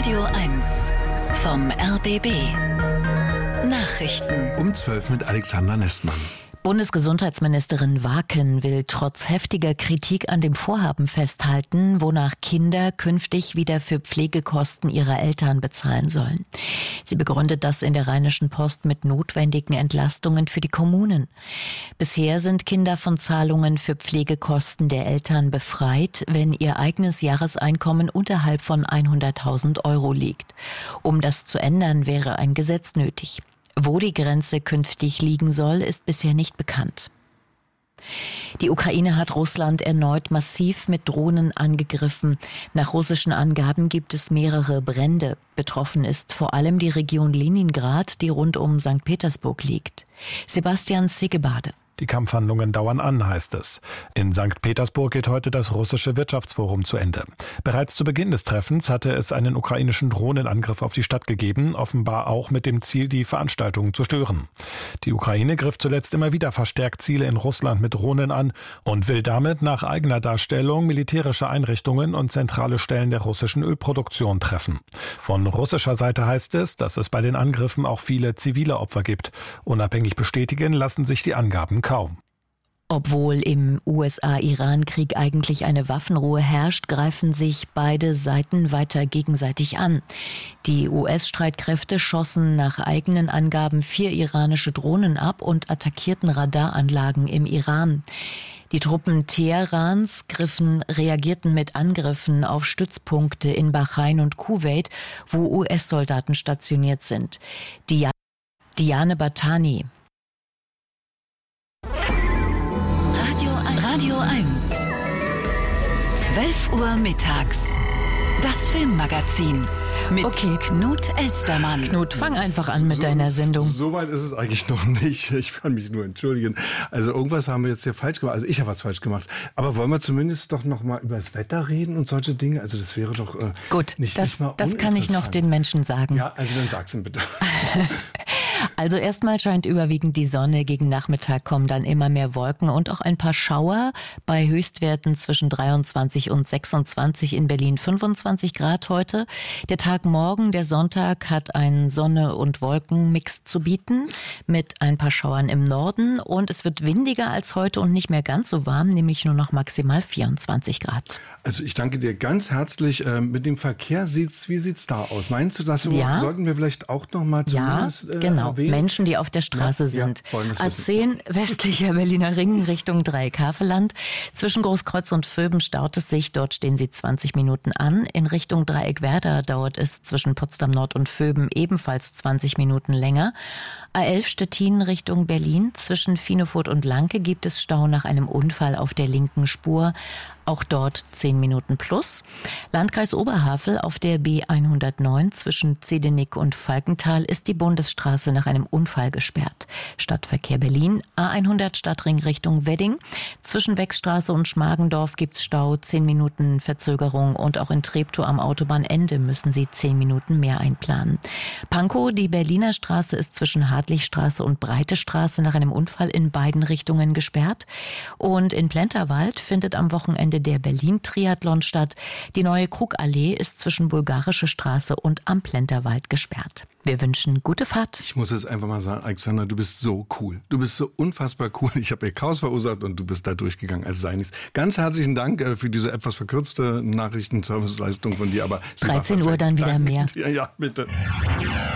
Radio 1 vom RBB. Nachrichten. Um 12 mit Alexander Nestmann. Bundesgesundheitsministerin Waken will trotz heftiger Kritik an dem Vorhaben festhalten, wonach Kinder künftig wieder für Pflegekosten ihrer Eltern bezahlen sollen. Sie begründet das in der Rheinischen Post mit notwendigen Entlastungen für die Kommunen. Bisher sind Kinder von Zahlungen für Pflegekosten der Eltern befreit, wenn ihr eigenes Jahreseinkommen unterhalb von 100.000 Euro liegt. Um das zu ändern, wäre ein Gesetz nötig. Wo die Grenze künftig liegen soll, ist bisher nicht bekannt. Die Ukraine hat Russland erneut massiv mit Drohnen angegriffen. Nach russischen Angaben gibt es mehrere Brände. Betroffen ist vor allem die Region Leningrad, die rund um St. Petersburg liegt. Sebastian Sigebade. Die Kampfhandlungen dauern an, heißt es. In St. Petersburg geht heute das russische Wirtschaftsforum zu Ende. Bereits zu Beginn des Treffens hatte es einen ukrainischen Drohnenangriff auf die Stadt gegeben, offenbar auch mit dem Ziel, die Veranstaltung zu stören. Die Ukraine griff zuletzt immer wieder verstärkt Ziele in Russland mit Drohnen an und will damit nach eigener Darstellung militärische Einrichtungen und zentrale Stellen der russischen Ölproduktion treffen. Von russischer Seite heißt es, dass es bei den Angriffen auch viele zivile Opfer gibt. Unabhängig bestätigen lassen sich die Angaben kaum. Obwohl im USA-Iran-Krieg eigentlich eine Waffenruhe herrscht, greifen sich beide Seiten weiter gegenseitig an. Die US-Streitkräfte schossen nach eigenen Angaben 4 iranische Drohnen ab und attackierten Radaranlagen im Iran. Die Truppen Teherans reagierten mit Angriffen auf Stützpunkte in Bahrain und Kuwait, wo US-Soldaten stationiert sind. Diane Batani. Radio 1. 12 Uhr mittags. Das Filmmagazin mit Knut Elstermann. Knut, fang einfach an mit deiner Sendung. So weit ist es eigentlich noch nicht. Ich kann mich nur entschuldigen. Also irgendwas haben wir jetzt hier falsch gemacht. Also ich habe was falsch gemacht. Aber wollen wir zumindest doch noch mal über das Wetter reden und solche Dinge? Also das wäre doch gut. Nicht mal das kann ich noch den Menschen sagen. Ja, also dann sag's ihm bitte. Also erstmal scheint überwiegend die Sonne, gegen Nachmittag kommen dann immer mehr Wolken und auch ein paar Schauer bei Höchstwerten zwischen 23 und 26, in Berlin 25 Grad heute. Der Tag morgen, der Sonntag, hat einen Sonne- und Wolkenmix zu bieten mit ein paar Schauern im Norden und es wird windiger als heute und nicht mehr ganz so warm, nämlich nur noch maximal 24 Grad. Also ich danke dir ganz herzlich. Mit dem Verkehr wie sieht's da aus? Meinst du, das sollten wir vielleicht auch noch mal zumindest genau. erwähnen? Menschen, die auf der Straße sind. A10 westlicher Berliner Ring Richtung Dreieck-Havelland. Zwischen Großkreuz und Vöben staut es sich. Dort stehen sie 20 Minuten an. In Richtung Dreieck-Werder dauert es zwischen Potsdam Nord und Vöben ebenfalls 20 Minuten länger. A11 Stettin Richtung Berlin. Zwischen Finefurt und Lanke gibt es Stau nach einem Unfall auf der linken Spur. Auch dort 10 Minuten plus. Landkreis Oberhavel auf der B109 zwischen Zedenick und Falkenthal ist die Bundesstraße nach einem Unfall gesperrt. Stadtverkehr Berlin, A100 Stadtring Richtung Wedding. Zwischen Wechstraße und Schmargendorf gibt's Stau, 10 Minuten Verzögerung und auch in Treptow am Autobahnende müssen Sie 10 Minuten mehr einplanen. Pankow, die Berliner Straße ist zwischen Hartlichstraße und Breite Straße nach einem Unfall in beiden Richtungen gesperrt. Und in Plenterwald findet am Wochenende der Berlin-Triathlon statt. Die neue Krugallee ist zwischen Bulgarische Straße und am Plenterwald gesperrt. Wir wünschen gute Fahrt. Ich muss es einfach mal sagen, Alexander, du bist so cool. Du bist so unfassbar cool. Ich habe ihr Chaos verursacht und du bist da durchgegangen, als sei nichts. Ganz herzlichen Dank für diese etwas verkürzte Nachrichtenserviceleistung von dir. Aber 13 Uhr dann wieder mehr. Ja, bitte.